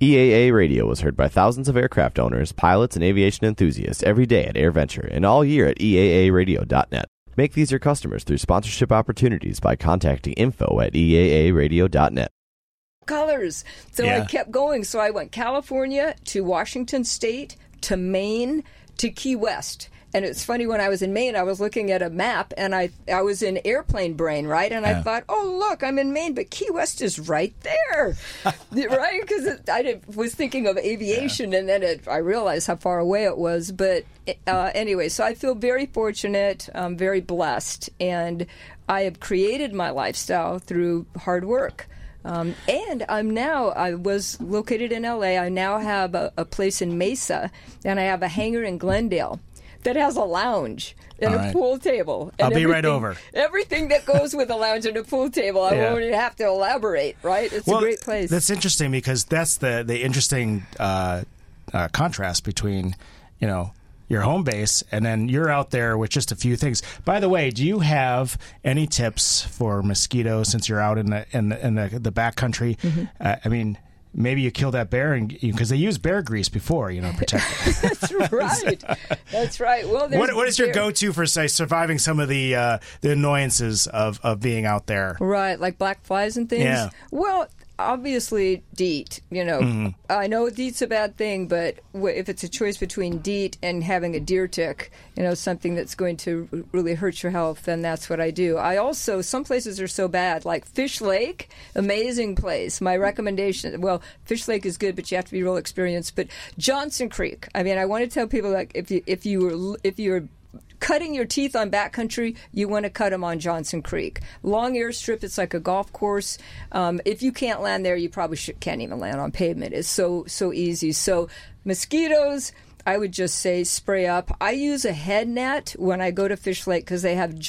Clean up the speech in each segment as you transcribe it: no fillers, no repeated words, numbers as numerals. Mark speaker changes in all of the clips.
Speaker 1: EAA Radio was heard by thousands of aircraft owners, pilots, and aviation enthusiasts every day at AirVenture and all year at EAAradio.net. Make these your customers through sponsorship opportunities by contacting info@EAAradio.net.
Speaker 2: Colors. So I kept going. So I went California to Washington State to Maine to Key West. And it's funny, when I was in Maine, I was looking at a map, and I was in airplane brain, right? And I thought, oh, look, I'm in Maine, but Key West is right there, right? Because was thinking of aviation, and then I realized how far away it was. But anyway, so I feel very fortunate, very blessed, and I have created my lifestyle through hard work. And I was located in L.A. I now have a place in Mesa, and I have a hangar in Glendale that has a lounge and a pool table. And
Speaker 3: I'll be right over.
Speaker 2: Everything that goes with a lounge and a pool table. I won't even have to elaborate, right? It's a great place.
Speaker 3: That's interesting, because that's the interesting contrast between, your home base, and then you're out there with just a few things. By the way, do you have any tips for mosquitoes since you're out in the backcountry?
Speaker 2: Mm-hmm.
Speaker 3: Maybe you kill that bear, because they use bear grease before, protect it.
Speaker 2: That's right. That's right. Well,
Speaker 3: what is your go-to for, say, surviving some of the annoyances of being out there?
Speaker 2: Right, like black flies and things?
Speaker 3: Yeah.
Speaker 2: Well, obviously, DEET. I know DEET's a bad thing, but if it's a choice between DEET and having a deer tick, something that's going to really hurt your health, then that's what I do. I also, some places are so bad, like Fish Lake, amazing place. My recommendation, well, Fish Lake is good, but you have to be real experienced. But Johnson Creek, I want to tell people, like, if you're cutting your teeth on backcountry, you want to cut them on Johnson Creek. Long airstrip, it's like a golf course. If you can't land there, you probably can't even land on pavement. It's so easy. So mosquitoes, I would just say spray up. I use a head net when I go to Fish Lake because they have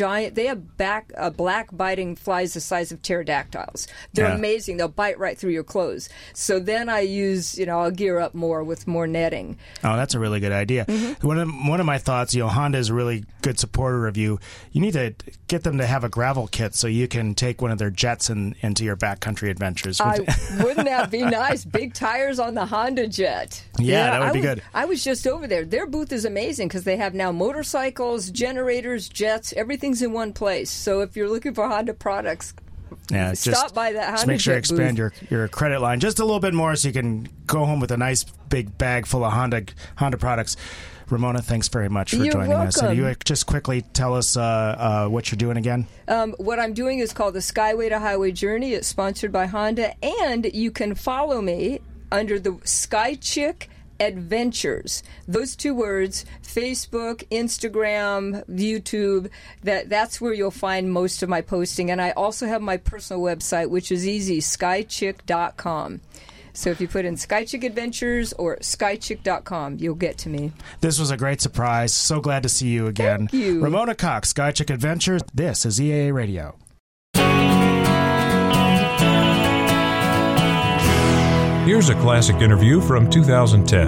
Speaker 2: black biting flies the size of pterodactyls. They're amazing. They'll bite right through your clothes. So then I use, I'll gear up more with more netting.
Speaker 3: Oh, that's a really good idea. Mm-hmm. One of my thoughts, Honda is a really good supporter of you. You need to get them to have a gravel kit so you can take one of their jets into your backcountry adventures.
Speaker 2: Wouldn't that be nice? Big tires on the Honda Jet.
Speaker 3: Yeah, that would be good.
Speaker 2: I was just over there. Their booth is amazing because they have now motorcycles, generators, jets, everything's in one place. So if you're looking for Honda products, stop by that Honda
Speaker 3: just make sure you expand
Speaker 2: booth.
Speaker 3: your credit line just a little bit more so you can go home with a nice big bag full of Honda products. Ramona, thanks very much for joining us. And you just quickly tell us what you're doing again.
Speaker 2: What I'm doing is called the Skyway to Highway Journey. It's sponsored by Honda, and you can follow me under the Sky Chick Adventures. Those two words, Facebook, Instagram, YouTube, that's where you'll find most of my posting. And I also have my personal website, which is easy, skychick.com. So if you put in Skychick Adventures or skychick.com, you'll get to me.
Speaker 3: This was a great surprise. So glad to see you again.
Speaker 2: Thank you.
Speaker 3: Ramona Cox, Skychick Adventures. This is EAA Radio.
Speaker 4: Here's a classic interview from 2010.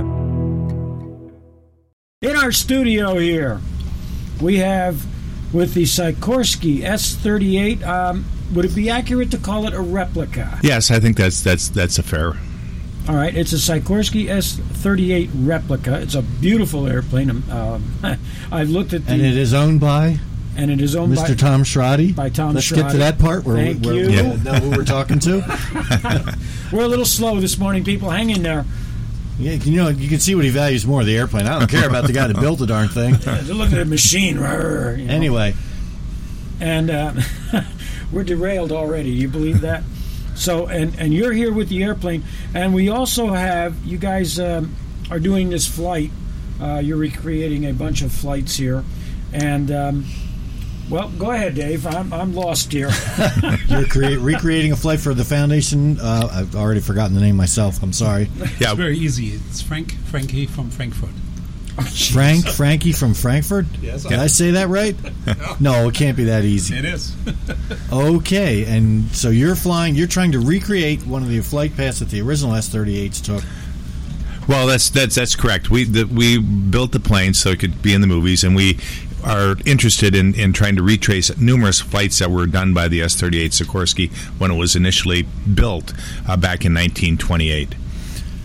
Speaker 5: In our studio here, we have, with the Sikorsky S-38, would it be accurate to call it a replica?
Speaker 6: Yes, I think that's a fair.
Speaker 5: All right, it's a Sikorsky S-38 replica. It's a beautiful airplane. I've looked at the...
Speaker 7: And it is owned by?
Speaker 5: And it is owned
Speaker 7: Mr. Tom Schrade.
Speaker 5: By Tom
Speaker 7: Let's
Speaker 5: Schrade.
Speaker 7: get to that part where we know who we're talking to.
Speaker 5: We're a little slow this morning, people. Hang in there.
Speaker 7: Yeah, you can see what he values more, the airplane. I don't care about the guy that built the darn thing.
Speaker 5: Look at the machine.
Speaker 7: Anyway.
Speaker 5: And we're derailed already. You believe that? So, and you're here with the airplane. And we also have, you guys are doing this flight. You're recreating a bunch of flights here. And, well, go ahead, Dave. I'm lost here.
Speaker 7: You're recreating a flight for the foundation. I've already forgotten the name myself. I'm sorry.
Speaker 8: It's very easy. It's Frankie from Frankfurt.
Speaker 7: Frankie from Frankfurt?
Speaker 8: Yes.
Speaker 7: Did I say that right? No, it can't be that easy.
Speaker 8: It is.
Speaker 7: Okay, and so you're trying to recreate one of the flight paths that the original S-38s took.
Speaker 6: Well, that's correct. We built the plane so it could be in the movies, and we are interested in trying to retrace numerous flights that were done by the S-38 Sikorsky when it was initially built back in 1928.